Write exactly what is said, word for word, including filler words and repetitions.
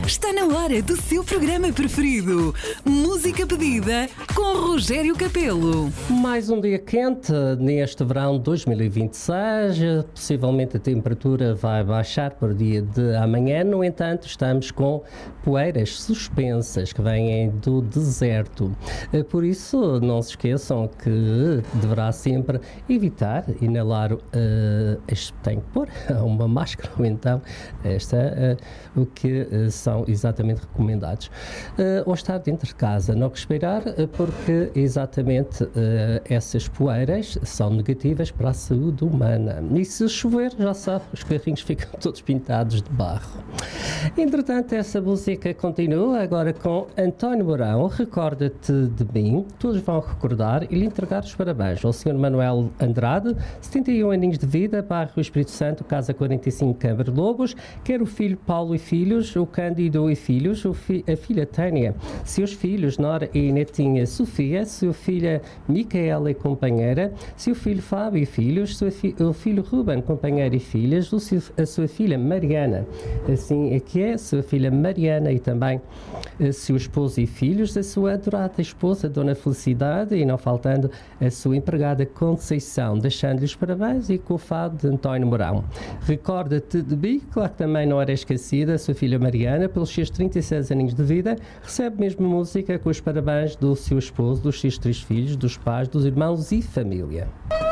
Está na hora do seu programa preferido. Música pedida com Rogério Capelo. Mais um dia quente neste verão dois mil e vinte e seis. Possivelmente a temperatura vai baixar para o dia de amanhã. No entanto, estamos com poeiras suspensas que vêm do deserto. Por isso, não se esqueçam que deverá sempre evitar inalar, uh, tem que pôr uma máscara ou então esta, uh, o que uh, são exatamente recomendados. Uh, ou estar dentro de casa, não respirar, uh, porque exatamente uh, essas poeiras são negativas para a saúde humana. E se chover, já sabe, os carrinhos ficam todos pintados de barro. Entretanto, essa música continua agora com António Mourão, Recorda-te de mim. Todos vão recordar e lhe entregar os parabéns ao senhor Manuel Andrade, setenta e um aninhos de vida, bairro Espírito Santo, casa quarenta e cinco, Câmara Lobos, quer o filho Paulo e filhos, o Cândido e filhos, o fi, a filha Tânia, seus filhos Nora e netinha Sofia, sua filha Micaela e companheira, seu filho Fábio e filhos, sua fi, o filho Ruben, companheiro e filhas, o seu, a sua filha Mariana, assim é que é, sua filha Mariana e também a seu esposo e filhos, a sua adorada esposa Dona Felicidade e não faltando a sua empregada Conceição, deixando-lhe os parabéns e com o fado de António Mourão. Recorda-te de mim, claro que também não era esquecida, a sua filha Mariana, pelos seus trinta e seis aninhos de vida, recebe mesmo música com os parabéns do seu esposo, dos seus três filhos, dos pais, dos irmãos e família.